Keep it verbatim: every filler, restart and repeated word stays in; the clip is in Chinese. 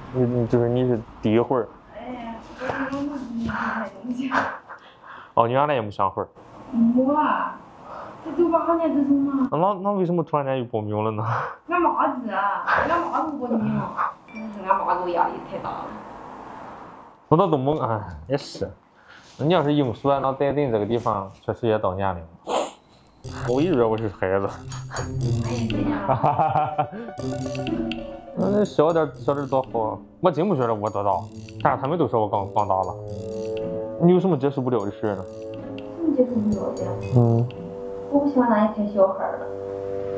你你就是你是第一会儿。 哎呀，我我我没太东西。 哦，你原来也没上会儿。 没啊，这走八年之中嘛。 那那为什么突然间又报名了呢？ 俺妈子啊，俺妈都不报名了，是俺妈给我压力太大了。 说到东蒙，哎，也是。你要是英属，那在恁这个地方确实也到年龄了。我以为我是孩子。 哎呀，这样。 哈哈哈哈。嗯，小点小点多好。我真不觉得我多大，但是他们都说我刚刚大了。你有什么接受不了的事呢？ 什么接受不了的？ 嗯。 我不喜欢那些太小孩了。